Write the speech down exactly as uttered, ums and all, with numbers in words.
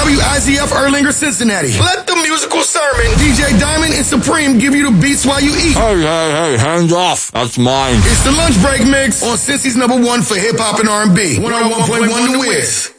W I Z F Erlanger, Cincinnati. Let the musical sermon, D J Diamond and Supreme give you the beats while you eat. Hey, hey, hey, hands off. That's mine. It's the Lunch Break Mix on Cincy's number one for hip hop and R and B. one oh one point one The Wiz.